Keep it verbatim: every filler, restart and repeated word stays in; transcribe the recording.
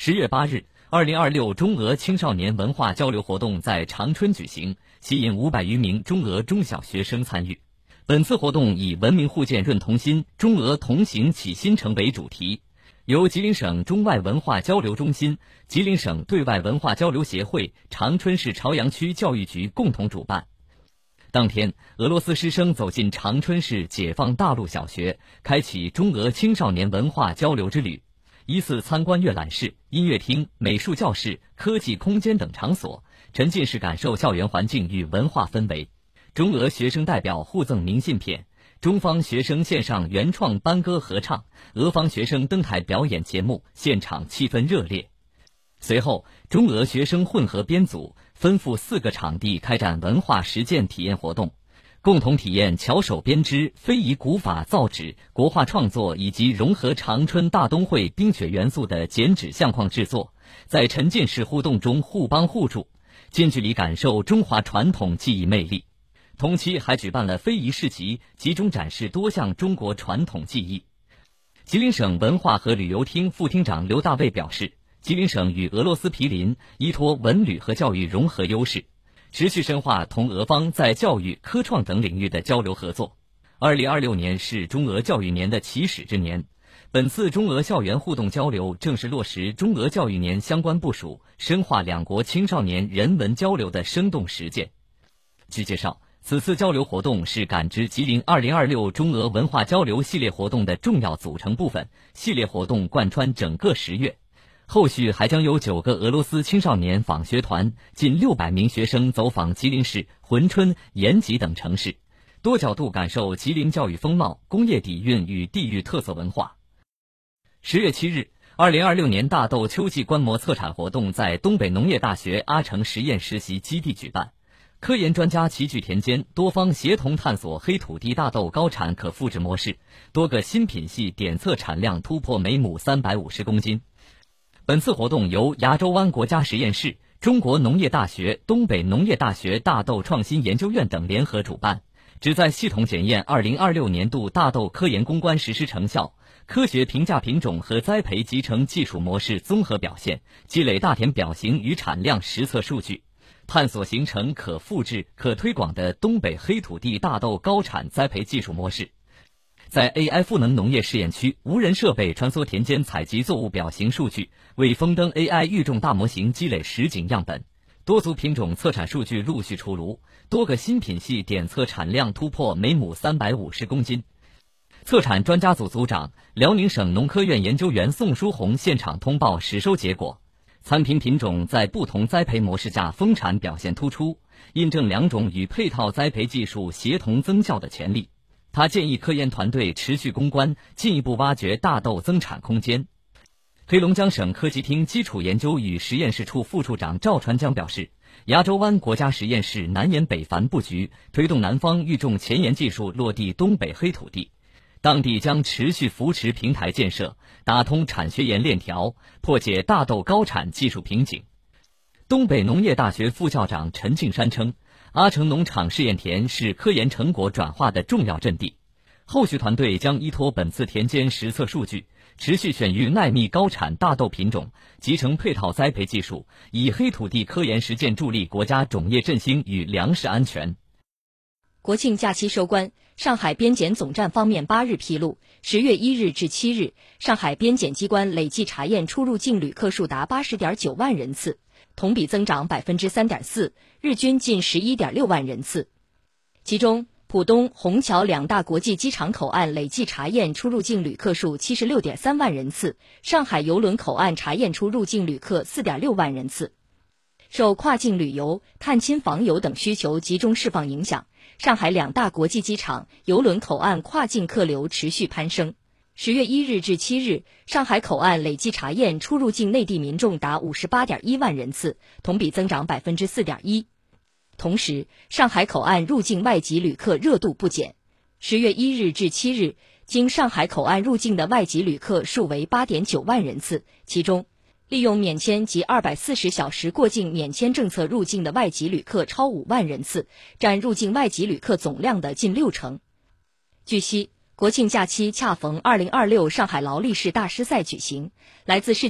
十月八日，二零二六中俄青少年文化交流活动在长春举行，吸引五百余名中俄中小学生参与。本次活动以文明互鉴润同心，中俄同行启新城为主题，由吉林省中外文化交流中心、吉林省对外文化交流协会、长春市朝阳区教育局共同主办。当天，俄罗斯师生走进长春市解放大路小学，开启中俄青少年文化交流之旅。依次参观阅览室、音乐厅、美术教室、科技空间等场所，沉浸式感受校园环境与文化氛围。中俄学生代表互赠明信片，中方学生献上原创班歌合唱，俄方学生登台表演节目，现场气氛热烈。随后，中俄学生混合编组，分赴四个场地开展文化实践体验活动，共同体验巧手编织、非遗古法造纸、国画创作以及融合长春大冬会冰雪元素的剪纸相框制作，在沉浸式互动中互帮互助，近距离感受中华传统技艺魅力。同期还举办了非遗市集，集中展示多项中国传统技艺。吉林省文化和旅游厅副厅长刘大卫表示，吉林省与俄罗斯毗邻，依托文旅和教育融合优势，持续深化同俄方在教育、科创等领域的交流合作。二零二六年是中俄教育年的起始之年，本次中俄校园互动交流正是落实中俄教育年相关部署，深化两国青少年人文交流的生动实践。据介绍，此次交流活动是感知吉林二零二六中俄文化交流系列活动的重要组成部分，系列活动贯穿整个十月。后续还将有九个俄罗斯青少年访学团，近六百名学生走访吉林市、珲春、延吉等城市，多角度感受吉林教育风貌、工业底蕴与地域特色文化。十月七日，二零二六年大豆秋季观摩策产活动在东北农业大学阿城实验实习基地举办，科研专家齐聚田间，多方协同探索黑土地大豆高产可复制模式，多个新品系点测产量突破每亩三百五十公斤。本次活动由牙洲湾国家实验室、中国农业大学、东北农业大学大豆创新研究院等联合主办，旨在系统检验二零二六年度大豆科研攻关实施成效，科学评价品种和栽培集成技术模式综合表现，积累大田表型与产量实测数据，探索形成可复制、可推广的东北黑土地大豆高产栽培技术模式。在 A I 赋能农业试验区，无人设备穿梭田间采集作物表型数据，为风灯 A I 育种大模型积累实景样本。多族品种测产数据陆续出炉，多个新品系点测产量突破每亩三百五十公斤。测产专家组组长、辽宁省农科院研究员宋书红现场通报实收结果，参评品种在不同栽培模式下丰产表现突出，印证两种与配套栽培技术协同增效的潜力。他建议科研团队持续攻关，进一步挖掘大豆增产空间。黑龙江省科技厅基础研究与实验室处副处长赵传江表示，牙洲湾国家实验室南研北繁布局，推动南方育种前沿技术落地东北黑土地，当地将持续扶持平台建设，打通产学研链条，破解大豆高产技术瓶颈。东北农业大学副校长陈庆山称，阿城农场试验田是科研成果转化的重要阵地，后续团队将依托本次田间实测数据，持续选育耐密高产大豆品种，集成配套栽培技术，以黑土地科研实践助力国家种业振兴与粮食安全。 国庆假期收官，上海边检总站方面八日披露，十月一日至七日，上海边检机关累计查验出入境旅客数达八十点九万人次，同比增长百分之三点四，日均近十一点六万人次。其中，浦东、虹桥两大国际机场口岸累计查验出入境旅客数七十六点三万人次，上海邮轮口岸查验出入境旅客四点六万人次。受跨境旅游、探亲访友等需求集中释放影响，上海两大国际机场、邮轮口岸跨境客流持续攀升。十月一日至七日，上海口岸累计查验出入境内地民众达五十八点一万人次，同比增长百分之四点一。同时，上海口岸入境外籍旅客热度不减。十月一日至七日，经上海口岸入境的外籍旅客数为八点九万人次，其中，利用免签及二百四十小时过境免签政策入境的外籍旅客超五万人次，占入境外籍旅客总量的近六成。据悉，国庆假期恰逢二零二六上海劳力士大师赛举行，来自世